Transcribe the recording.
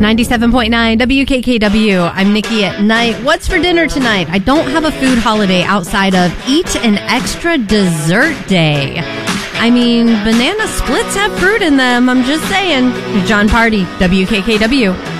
97.9 WKKW. I'm Nikki at night. What's for dinner tonight? I don't have a food holiday outside of eat an extra dessert day. I mean, banana splits have fruit in them. I'm just saying. John Party, WKKW.